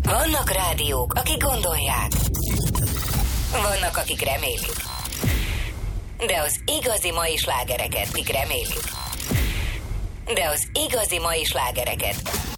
Vannak rádiók, akik gondolják. Vannak, akik remélik. De az igazi mai slágereket, kik remélik. De az igazi mai slágereket